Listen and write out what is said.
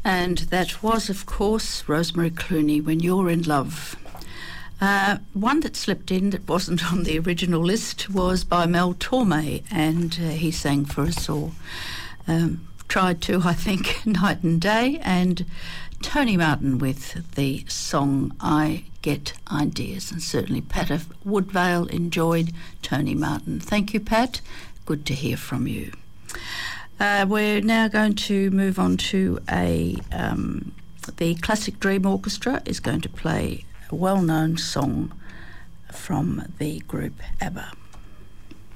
And that was, of course, Rosemary Clooney, When You're in Love. One that slipped in that wasn't on the original list was by Mel Torme, and he sang for us all. Tried to, I think, night and day. And Tony Martin with the song I Get Ideas. And certainly Pat of Woodvale enjoyed Tony Martin. Thank you, Pat. Good to hear from you. We're now going to move on to the Classic Dream Orchestra is going to play a well-known song from the group ABBA.